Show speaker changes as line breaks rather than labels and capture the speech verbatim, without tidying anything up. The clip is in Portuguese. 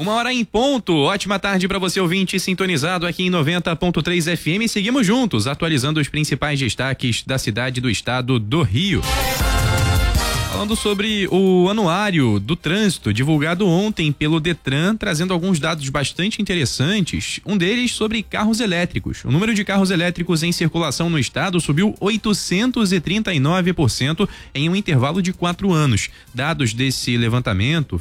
Uma hora em ponto. Ótima tarde para você, ouvinte, sintonizado aqui em noventa ponto três F M. Seguimos juntos, atualizando os principais destaques da cidade e do estado do Rio. Falando sobre o anuário do trânsito divulgado ontem pelo Detran, trazendo alguns dados bastante interessantes. Um deles sobre carros elétricos. O número de carros elétricos em circulação no estado subiu oitocentos e trinta e nove por cento em um intervalo de quatro anos. Dados desse levantamento